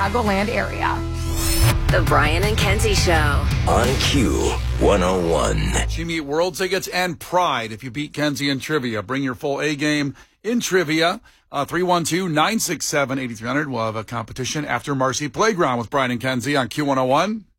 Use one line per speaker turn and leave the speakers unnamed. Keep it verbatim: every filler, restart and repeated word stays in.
Chicagoland area.
The Brian and Kenzie Show.
On Q one oh one.
She meet world tickets and pride if you beat Kenzie in trivia. Bring your full A game in trivia. Uh, three one two, nine six seven, eight three zero zero. We'll have a competition after Marcy Playground with Brian and Kenzie on Q one oh one.